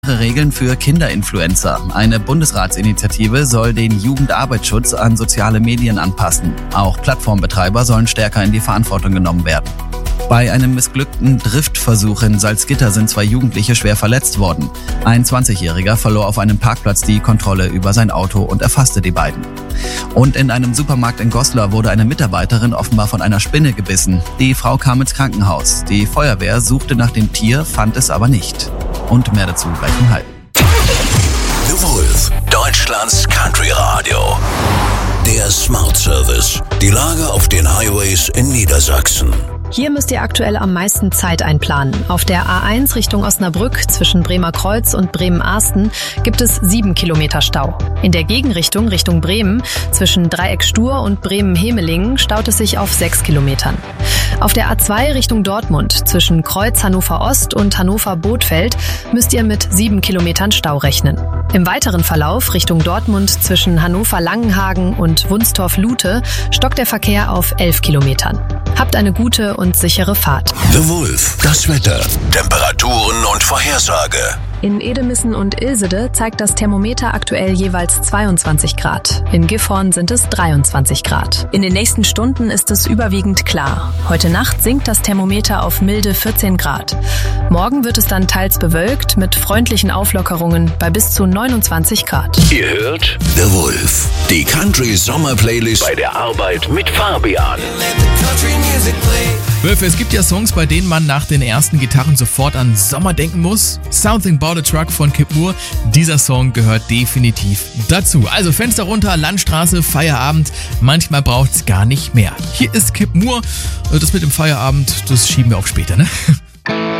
Regeln für Kinderinfluencer. Eine Bundesratsinitiative soll den Jugendarbeitsschutz an soziale Medien anpassen. Auch Plattformbetreiber sollen stärker in die Verantwortung genommen werden. Bei einem missglückten Driftversuch in Salzgitter sind 2 Jugendliche schwer verletzt worden. Ein 20-Jähriger verlor auf einem Parkplatz die Kontrolle über sein Auto und erfasste die beiden. Und in einem Supermarkt in Goslar wurde eine Mitarbeiterin offenbar von einer Spinne gebissen. Die Frau kam ins Krankenhaus. Die Feuerwehr suchte nach dem Tier, fand es aber nicht. Und mehr dazu gleich im Hype. The Wolf, Deutschlands Country Radio. Der Smart Service. Die Lage auf den Highways in Niedersachsen. Hier müsst ihr aktuell am meisten Zeit einplanen. Auf der A1 Richtung Osnabrück zwischen Bremer Kreuz und Bremen-Arsten gibt es 7 Kilometer Stau. In der Gegenrichtung Richtung Bremen zwischen Dreieck Stur und Bremen-Hemelingen staut es sich auf 6 Kilometern. Auf der A2 Richtung Dortmund zwischen Kreuz Hannover Ost und Hannover Bothfeld müsst ihr mit 7 Kilometern Stau rechnen. Im weiteren Verlauf Richtung Dortmund zwischen Hannover Langenhagen und Wunstorf-Lute stockt der Verkehr auf 11 Kilometern. Habt eine gute und sichere Fahrt. The Wolf, das Wetter, Temperaturen und Vorhersage. In Edemissen und Ilsede zeigt das Thermometer aktuell jeweils 22 Grad. In Gifhorn sind es 23 Grad. In den nächsten Stunden ist es überwiegend klar. Heute Nacht sinkt das Thermometer auf milde 14 Grad. Morgen wird es dann teils bewölkt mit freundlichen Auflockerungen bei bis zu 29 Grad. Ihr hört The Wolf, die Country Sommer Playlist bei der Arbeit mit Fabian. Wolf, es gibt ja Songs, bei denen man nach den ersten Gitarren sofort an Sommer denken muss. Something About a Truck von Kip Moore. Dieser Song gehört definitiv dazu. Also Fenster runter, Landstraße, Feierabend. Manchmal braucht's gar nicht mehr. Hier ist Kip Moore. Das mit dem Feierabend, das schieben wir auf später, ne?